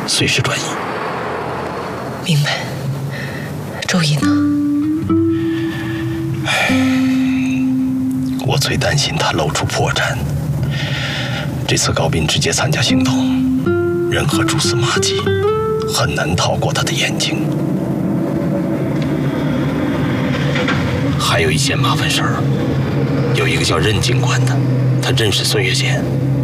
随时转移。 明白。周易呢？ 我最担心他露出破绽。这次高斌直接参加行动，任何蛛丝马迹很难逃过他的眼睛。还有一件麻烦事儿，有一个叫任警官的，他认识孙月贤。